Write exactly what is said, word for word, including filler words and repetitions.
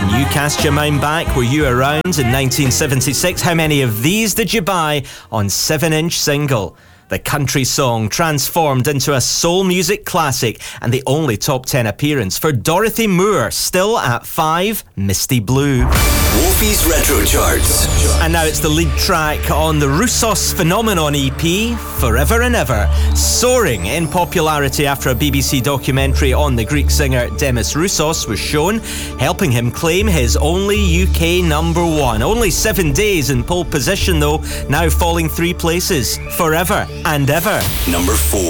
Can you cast your mind back? Were you around in nineteen seventy-six? How many of these did you buy on seven inch single? The country song transformed into a soul music classic, and the only top ten appearance for Dorothy Moore, still at five, Misty Blue. Wolfie's Retro Charts. And now it's the lead track on the Roussos Phenomenon E P, Forever and Ever, soaring in popularity after a B B C documentary on the Greek singer Demis Roussos was shown, helping him claim his only U K number one. Only seven days in pole position though, now falling three places. Forever and Ever. Number four.